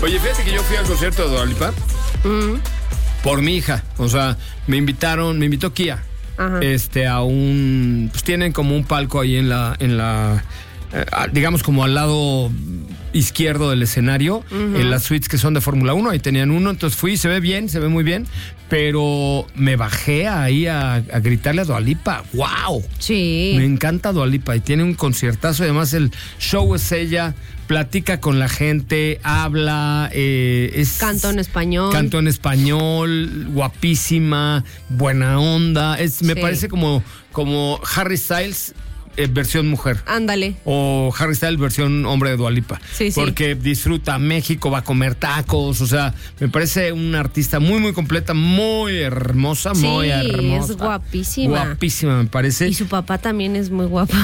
Oye, fíjate que yo fui al concierto de Dua Lipa por mi hija. O sea, me invitó Kia. Ajá. A un... Pues tienen como un palco ahí en la digamos como al lado izquierdo del escenario, en las suites que son de Fórmula 1, ahí tenían uno, entonces fui, se ve muy bien, pero me bajé ahí a gritarle a Dua Lipa. ¡Wow! Sí. Me encanta Dua Lipa y tiene un conciertazo, además el show es ella, platica con la gente, habla, Canto en español. Canto en español, guapísima, buena onda, me parece como Harry Styles, versión mujer. Ándale. O Harry Styles versión hombre de Dua Lipa. Sí. Porque disfruta México, va a comer tacos, o sea, me parece una artista muy, muy completa, muy hermosa, muy hermosa. Es guapísima. Guapísima, me parece. Y su papá también es muy guapo.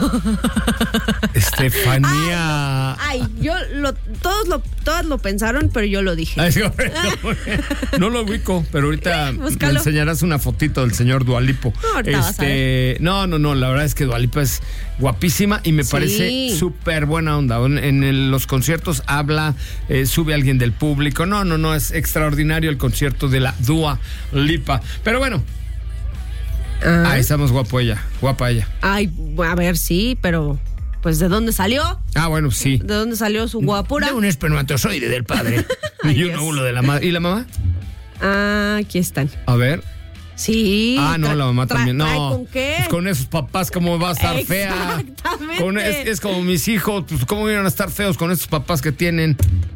Estefanía. Todos lo pensaron, pero yo lo dije. No lo ubico, pero ahorita me Búscalo. enseñarás una fotito del señor Dua Lipa. Ahorita vas a ver. No, la verdad es que Dua Lipa es guapísima y me parece súper buena onda. En los conciertos habla, sube a alguien del público. No, es extraordinario el concierto de la Dua Lipa. Pero bueno, ahí estamos, guapa ella. Ay, a ver, sí, pero pues ¿de dónde salió? Ah, bueno, sí. ¿De dónde salió su guapura? De un espermatozoide del padre. Y un óvulo de la madre. ¿Y la mamá? Ah, aquí están. A ver. Sí. Ah, no, la mamá también. No. ¿Con qué? Pues con esos papás, ¿cómo va a estar fea? Exactamente. Es como mis hijos, pues ¿cómo iban a estar feos con esos papás que tienen?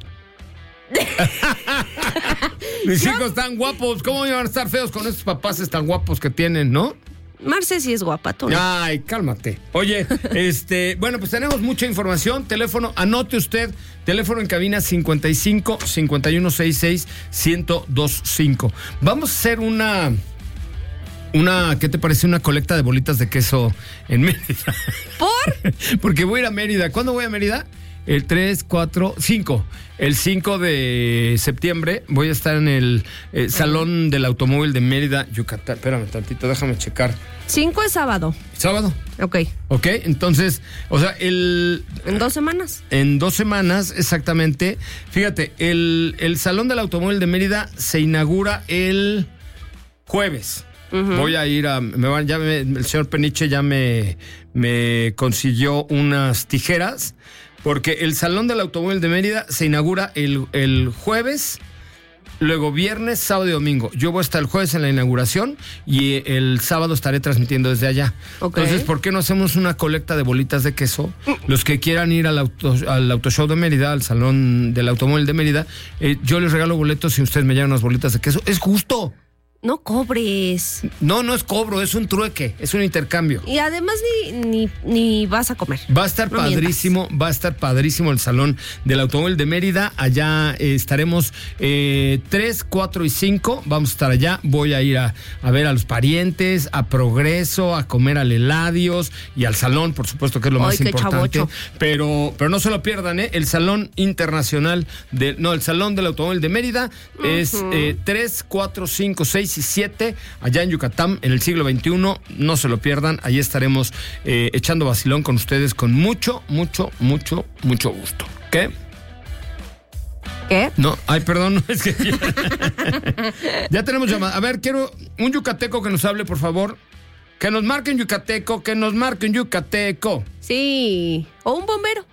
Mis hijos tan guapos, ¿cómo iban a estar feos con esos papás tan guapos que tienen, no? Marce sí es guapa, tú no. Ay, cálmate. Oye, bueno, pues tenemos mucha información. Teléfono, anote usted. Teléfono en cabina 55 5166 1025. Vamos a hacer una, ¿qué te parece? Una colecta de bolitas de queso en Mérida. ¿Por? Porque voy a ir a Mérida. ¿Cuándo voy a Mérida? El 3, 4, 5. El 5 de septiembre voy a estar en el Salón del Automóvil de Mérida, Yucatán. Espérame tantito, déjame checar. 5 es sábado. ¿Sábado? Ok. Ok, entonces, o sea, ¿En 2 semanas? En 2 semanas, exactamente. Fíjate, el Salón del Automóvil de Mérida se inaugura el jueves. Voy a ir el señor Peniche ya me consiguió unas tijeras, porque el Salón del Automóvil de Mérida se inaugura el jueves, luego viernes, sábado y domingo. Yo voy a estar el jueves en la inauguración y el sábado estaré transmitiendo desde allá. Okay. Entonces, ¿por qué no hacemos una colecta de bolitas de queso? Los que quieran ir al Auto Show de Mérida, al Salón del Automóvil de Mérida, yo les regalo boletos si ustedes me llevan unas bolitas de queso. Es justo. No cobres. No es cobro, es un trueque, es un intercambio. Y además ni vas a comer. Va a estar padrísimo el Salón del Automóvil de Mérida. Allá estaremos 3, 4 y 5. Vamos a estar allá. Voy a ir a ver a los parientes, a Progreso, a comer al Eladios y al Salón, por supuesto, que es lo más importante. Pero no se lo pierdan, ¿eh? El Salón Internacional el Salón del Automóvil de Mérida es 3, 4, 5, 6 y 7, allá en Yucatán, en el siglo XXI. No se lo pierdan. Allí estaremos echando vacilón con ustedes con mucho gusto. ¿Qué? No, ay, perdón, es que ya tenemos llamada. A ver, quiero un yucateco que nos hable, por favor. Que nos marquen yucateco, Sí, o un bombero.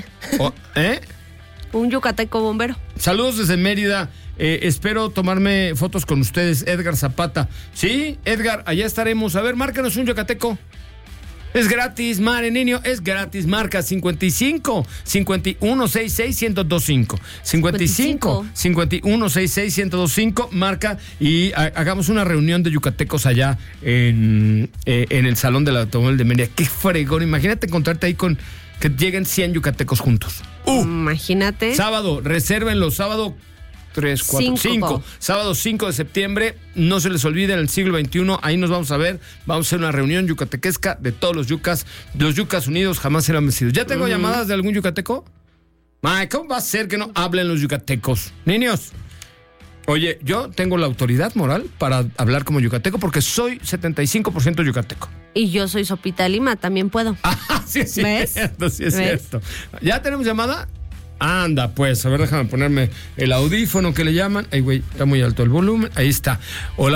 Un yucateco bombero. Saludos desde Mérida. Espero tomarme fotos con ustedes, Edgar Zapata. Sí, Edgar, allá estaremos. A ver, márcanos un yucateco. Es gratis, Mare Niño, es gratis. Marca 55 51 66 1025. 55 51 66 1025. Marca y hagamos una reunión de yucatecos allá en el Salón del Automóvil de Mérida. Qué fregón. Imagínate encontrarte ahí con que lleguen 100 yucatecos juntos. Imagínate. Sábado, resérvenlo, sábado 3, 4, 5. Sábado 5 de septiembre, no se les olvide, en el siglo XXI, ahí nos vamos a ver, vamos a hacer una reunión yucatequesca de todos los yucas unidos jamás serán vencidos. ¿Ya tengo llamadas de algún yucateco? Ay, ¿cómo va a ser que no hablen los yucatecos? Niños, oye, yo tengo la autoridad moral para hablar como yucateco porque soy 75% yucateco. Y yo soy Sopita Lima, también puedo. Sí es cierto, sí es cierto. ¿Ya tenemos llamada? Anda, pues, a ver, déjame ponerme el audífono que le llaman. Ay, güey, está muy alto el volumen. Ahí está. Hola,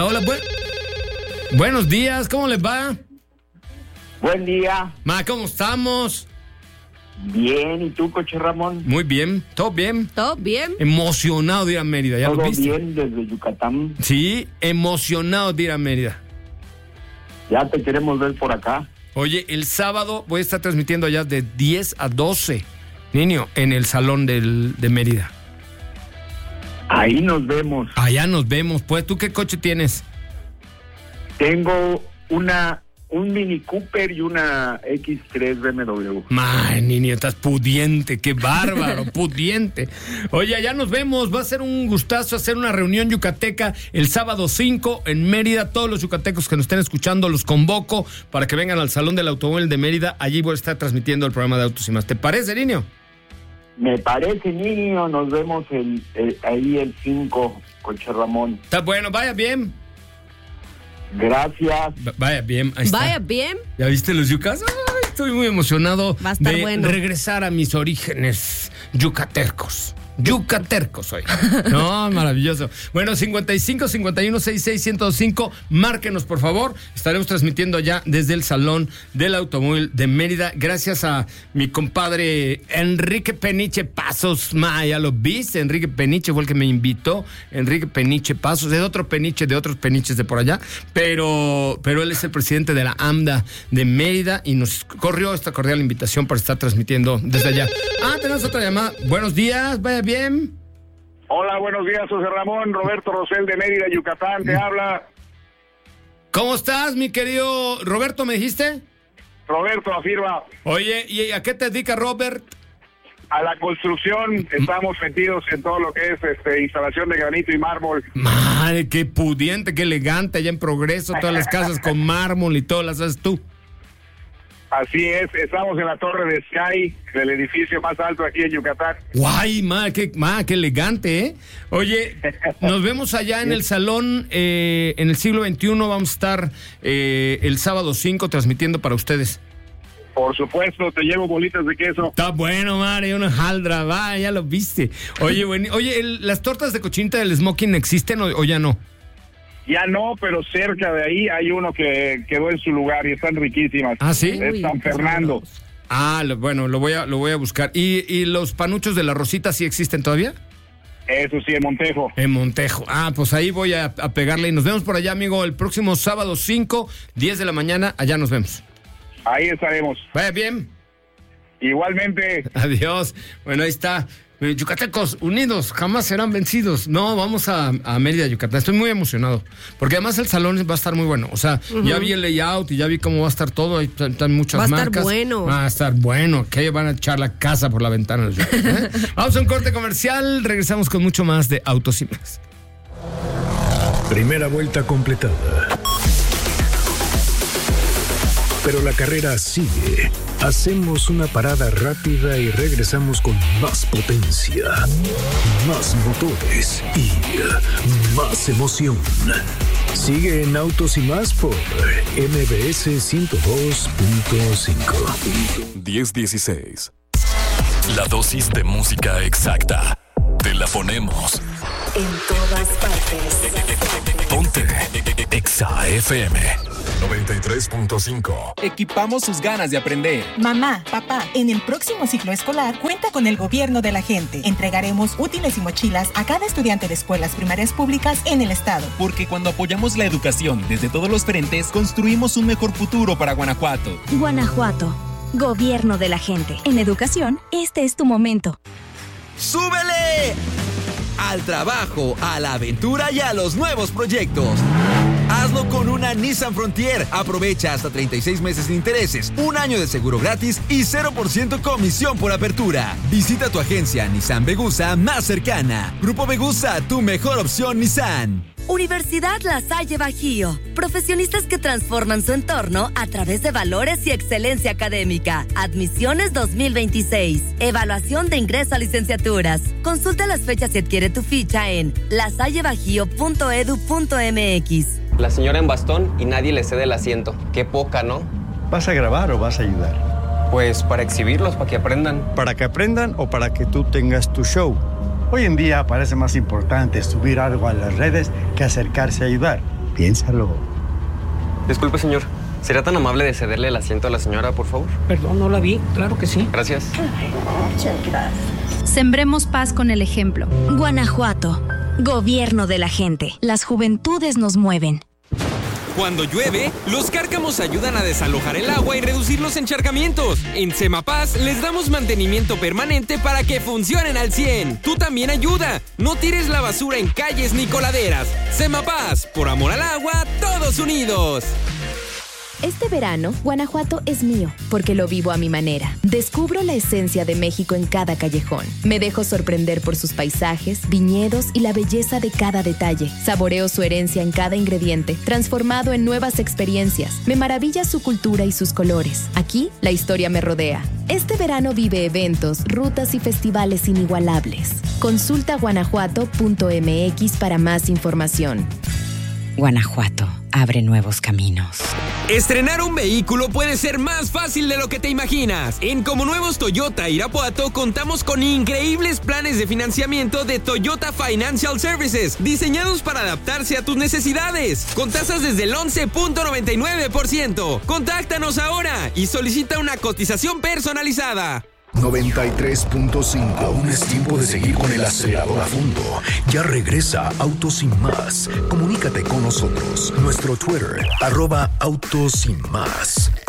buenos días, ¿cómo les va? Buen día. ¿Cómo estamos? Bien, ¿y tú, Coche Ramón? Muy bien, ¿todo bien? ¿Todo bien? Emocionado de ir a Mérida, ¿ya lo ¿Todo viste? bien desde Yucatán? Sí, emocionado de ir a Mérida. Ya te queremos ver por acá. Oye, el sábado voy a estar transmitiendo allá de 10 a 12, niño, en el salón de Mérida. Ahí nos vemos. Allá nos vemos, pues. ¿Tú qué coche tienes? Tengo un Mini Cooper y una X3 BMW. Niño, estás pudiente, qué bárbaro, pudiente. Oye, allá nos vemos, va a ser un gustazo hacer una reunión yucateca el sábado 5 en Mérida. Todos los yucatecos que nos estén escuchando los convoco para que vengan al Salón del Automóvil de Mérida. Allí voy a estar transmitiendo el programa de Autos y Más. ¿Te parece, niño? Me parece, niño, nos vemos ahí el 5, Coche Ramón. Está bueno, vaya bien. Gracias. Vaya bien, ahí está. Vaya bien. ¿Ya viste los yucas? Ay, estoy muy emocionado Va a estar de bueno. regresar a mis orígenes yucatecos. Yucatercos hoy. No, maravilloso. Bueno, 55 51 66 1025. Márquenos, por favor. Estaremos transmitiendo allá desde el Salón del Automóvil de Mérida. Gracias a mi compadre Enrique Peniche Pasos. Ya lo viste. Enrique Peniche fue el que me invitó. Enrique Peniche Pasos. Es otro Peniche de otros Peniches de por allá. Pero él es el presidente de la AMDA de Mérida y nos corrió esta cordial invitación para estar transmitiendo desde allá. Tenemos otra llamada. Buenos días. Vaya bien. Hola, buenos días, José Ramón. Roberto Rosell de Mérida, Yucatán, te habla. ¿Cómo estás, mi querido Roberto, me dijiste? Roberto, afirma. Oye, ¿y a qué te dedicas, Robert? A la construcción, estamos metidos en todo lo que es instalación de granito y mármol. Madre, qué pudiente, qué elegante, allá en Progreso, todas las casas con mármol y todas las haces tú. Así es, estamos en la torre de Sky, del edificio más alto aquí en Yucatán. Guay, qué elegante, ¿eh? Oye, nos vemos allá en el salón, en el siglo XXI, vamos a estar el sábado 5 transmitiendo para ustedes. Por supuesto, te llevo bolitas de queso. Está bueno, madre, una jaldra, ya lo viste. Oye, ¿las tortas de cochinita del Smoking existen o ya no? Ya no, pero cerca de ahí hay uno que quedó en su lugar y están riquísimas. ¿Ah, sí? Es San Fernando. Bueno, lo voy a buscar. ¿Y los panuchos de la Rosita sí existen todavía? Eso sí, en Montejo. En Montejo. Pues ahí voy a pegarle y nos vemos por allá, amigo, el próximo sábado 5, 10 de la mañana, allá nos vemos. Ahí estaremos. Vaya bien. Igualmente. Adiós. Bueno, ahí está. Yucatecos unidos jamás serán vencidos. No, vamos a Mérida, Yucatán. Estoy muy emocionado porque además el salón va a estar muy bueno. O sea, ya vi el layout y ya vi cómo va a estar todo. Ahí están muchas marcas. Va a estar bueno. Que van a echar la casa por la ventana. Vamos a un corte comercial. Regresamos con mucho más de Autos y Más. Primera vuelta completada. Pero la carrera sigue. Hacemos una parada rápida y regresamos con más potencia, más motores y más emoción. Sigue en Autos y Más por MBS 102.5. 1016. La dosis de música exacta. Te la ponemos. En todas partes. Ponte Exa FM 93.5. Equipamos sus ganas de aprender. Mamá, papá, en el próximo ciclo escolar cuenta con el gobierno de la gente. Entregaremos útiles y mochilas a cada estudiante de escuelas primarias públicas en el estado. Porque cuando apoyamos la educación desde todos los frentes, construimos un mejor futuro para Guanajuato. Guanajuato, gobierno de la gente. En educación, este es tu momento. ¡Súbele! Al trabajo, a la aventura y a los nuevos proyectos. Hazlo con una Nissan Frontier. Aprovecha hasta 36 meses sin intereses, un año de seguro gratis y 0% comisión por apertura. Visita tu agencia Nissan Vegusa más cercana. Grupo Vegusa, tu mejor opción Nissan. Universidad La Salle Bajío. Profesionistas que transforman su entorno a través de valores y excelencia académica. Admisiones 2026. Evaluación de ingreso a licenciaturas. Consulta las fechas y adquiere tu ficha en lasallebajío.edu.mx. La señora en bastón y nadie le cede el asiento. Qué poca, ¿no? ¿Vas a grabar o vas a ayudar? Pues para exhibirlos, para que aprendan. ¿Para que aprendan o para que tú tengas tu show? Hoy en día parece más importante subir algo a las redes que acercarse a ayudar. Piénsalo. Disculpe, señor. ¿Sería tan amable de cederle el asiento a la señora, por favor? Perdón, no la vi. Claro que sí. Gracias. Muchas gracias. Sembremos paz con el ejemplo. Guanajuato. Gobierno de la gente. Las juventudes nos mueven. Cuando llueve, los cárcamos ayudan a desalojar el agua y reducir los encharcamientos. En Semapaz les damos mantenimiento permanente para que funcionen al 100. Tú también ayuda. No tires la basura en calles ni coladeras. Semapaz, por amor al agua, todos unidos. Este verano, Guanajuato es mío, porque lo vivo a mi manera. Descubro la esencia de México en cada callejón. Me dejo sorprender por sus paisajes, viñedos y la belleza de cada detalle. Saboreo su herencia en cada ingrediente, transformado en nuevas experiencias. Me maravilla su cultura y sus colores. Aquí, la historia me rodea. Este verano vive eventos, rutas y festivales inigualables. Consulta guanajuato.mx para más información. Guanajuato abre nuevos caminos. Estrenar un vehículo puede ser más fácil de lo que te imaginas. En Como Nuevos Toyota Irapuato contamos con increíbles planes de financiamiento de Toyota Financial Services, diseñados para adaptarse a tus necesidades, con tasas desde el 11.99%. Contáctanos ahora y solicita una cotización personalizada. 93.5. Aún es tiempo de seguir con el acelerador a fondo. Ya regresa Autos Sin Más. Comunícate con nosotros. Nuestro Twitter, @Autos Sin Más.